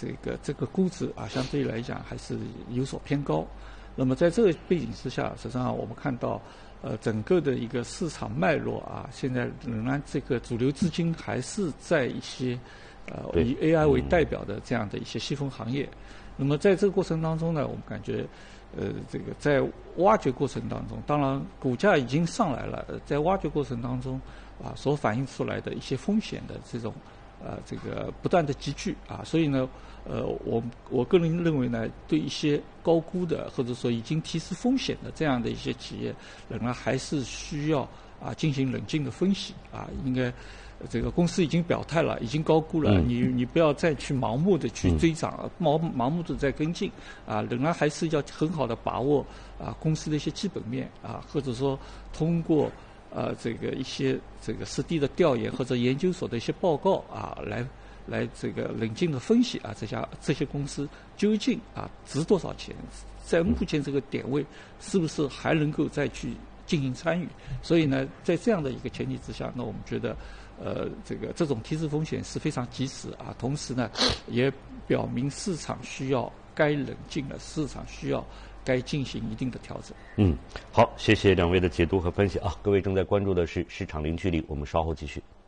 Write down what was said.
这个估值啊，相对来讲还是有所偏高。那么在这个背景之下，实际上我们看到，整个的一个市场脉络啊，现在仍然这个主流资金还是在一些以 AI 为代表的这样的一些细分行业。那么在这个过程当中呢，我们感觉，这个在挖掘过程当中，当然股价已经上来了，在挖掘过程当中啊，所反映出来的一些风险的这种这个不断的集聚啊，所以呢，我个人认为呢，对一些高估的或者说已经提示风险的这样的一些企业，仍然还是需要进行冷静的分析啊，应该。这个公司已经表态了，已经高估了，你不要再去盲目的去追涨，盲目的在跟进啊，仍然还是要很好的把握公司的一些基本面啊，或者说通过这个一些这个实地的调研或者研究所的一些报告啊，来这个冷静的分析啊，这些公司究竟值多少钱，在目前这个点位是不是还能够再去进行参与？所以呢，在这样的一个前提之下，那我们觉得。这种提示风险是非常及时啊，同时呢，也表明市场需要该冷静了，市场需要该进行一定的调整。 好，谢谢两位的解读和分析啊。各位正在关注的是市场零距离，我们稍后继续。